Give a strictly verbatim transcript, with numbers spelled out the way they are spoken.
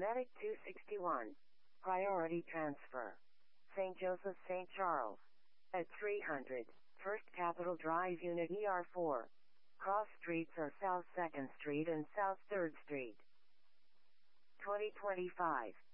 Medic two sixty-one. Priority transfer. Saint Joseph Saint Charles. At three hundred. First Capitol Drive Unit E R four. Cross streets are South second Street and South third Street. twenty twenty-five.